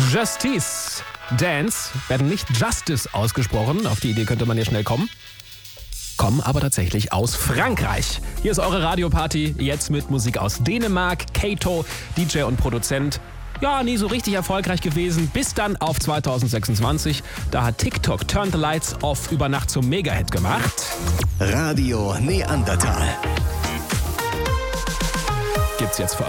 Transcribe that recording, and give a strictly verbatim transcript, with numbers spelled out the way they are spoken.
Justice Dance werden nicht Justice ausgesprochen. Auf die Idee könnte man ja schnell kommen. Kommen aber tatsächlich aus Frankreich. Hier ist eure Radioparty, jetzt mit Musik aus Dänemark. Kato, D J und Produzent. Ja, nie so richtig erfolgreich gewesen, bis dann auf zwanzig sechsundzwanzig. Da hat TikTok Turn the Lights Off über Nacht zum Mega-Hit gemacht. Radio Neandertal. Gibt's jetzt für